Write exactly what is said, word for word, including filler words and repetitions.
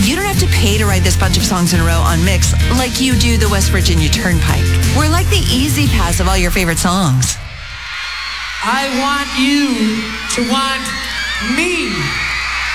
you don't have to pay to ride this bunch of songs in a row on Mix like you do the West Virginia Turnpike. We're like the Easy Pass of all your favorite songs. I want you to want me.